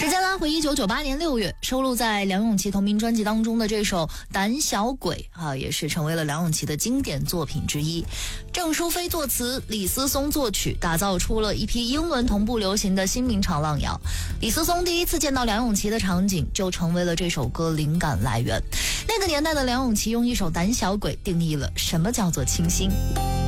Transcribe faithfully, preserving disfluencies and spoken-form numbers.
时间拉回一九九八年六月，收录在梁咏琪同名专辑当中的这首《胆小鬼》啊，也是成为了梁咏琪的经典作品之一。郑淑菲作词，李思松作曲，打造出了一批英文同步流行的新民潮浪摇。李思松第一次见到梁咏琪的场景，就成为了这首歌灵感来源。那个年代的梁咏琪用一首《胆小鬼》定义了什么叫做清新。